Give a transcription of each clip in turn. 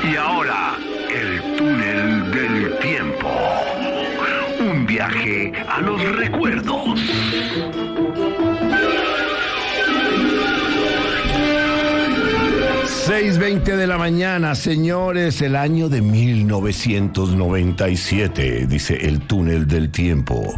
Y ahora, el túnel del tiempo. Un viaje a los recuerdos. ...6:20 de la mañana, señores, el año de 1997, dice el túnel del tiempo.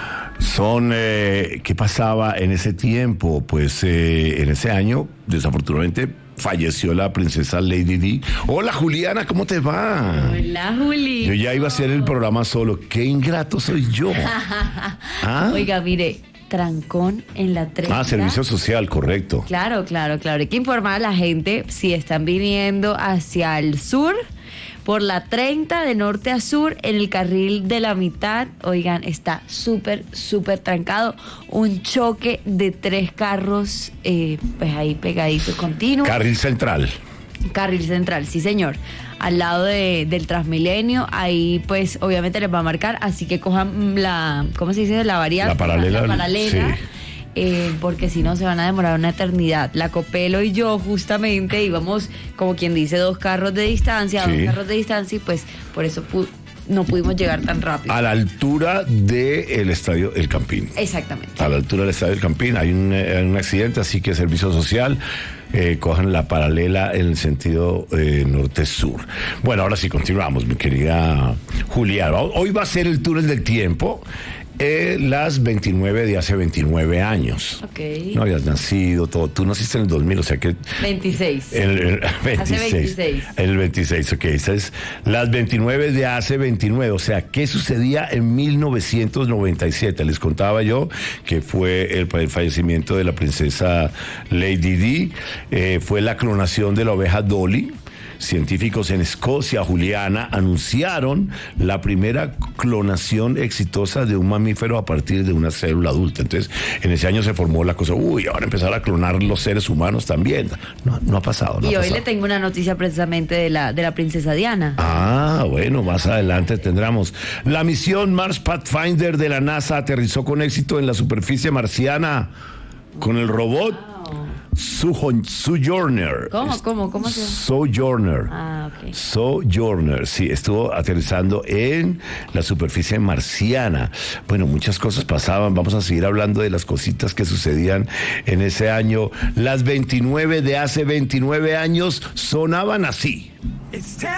¿Qué pasaba en ese tiempo? Pues en ese año, desafortunadamente, falleció la princesa Lady Di. Hola, Juliana, ¿cómo te va? Hola, Juli. Yo ya iba a hacer el programa solo. Qué ingrato soy yo. ¿Ah? Oiga, mire, trancón en la 30. Servicio social, correcto. Claro. Hay que informar a la gente si están viniendo hacia el sur, por la 30 de norte a sur, en el carril de la mitad. Oigan, está súper trancado. Un choque de 3 carros, pues ahí pegaditos, continuos. Carril central, sí, señor. Al lado del Transmilenio, ahí pues obviamente les va a marcar, así que cojan ¿cómo se dice? La variante. La paralela. Sí. Porque si no se van a demorar una eternidad. La Copelo y yo justamente íbamos, como quien dice, 2 carros de distancia, sí. 2 carros de distancia, y pues por eso no pudimos llegar tan rápido. A la altura del Estadio El Campín. Exactamente. A la altura del Estadio El Campín hay un accidente, así que servicio social, cojan la paralela en el sentido norte-sur. Bueno, ahora sí continuamos, mi querida Juliana. Hoy va a ser el túnel del tiempo. Las 29 de hace 29 años. Ok. No habías nacido, todo. Tú naciste en el 2000, o sea que... 26. El 26. Hace 26. El 26, ok. Esa es las 29 de hace 29. O sea, ¿qué sucedía en 1997? Les contaba yo que fue el fallecimiento de la princesa Lady Di. Fue la clonación de la oveja Dolly. Científicos en Escocia, Juliana, anunciaron la primera clonación exitosa de un mamífero a partir de una célula adulta. Entonces, en ese año se formó la cosa, ahora empezar a clonar los seres humanos también. No ha pasado. Y hoy le tengo una noticia precisamente de la princesa Diana. Bueno, más adelante tendremos. La misión Mars Pathfinder de la NASA aterrizó con éxito en la superficie marciana con el robot Sojourner. ¿Cómo se llama? Sojourner. Ok. Sojourner, sí, estuvo aterrizando en la superficie marciana. Bueno, muchas cosas pasaban. Vamos a seguir hablando de las cositas que sucedían en ese año. Las 29 de hace 29 años sonaban así.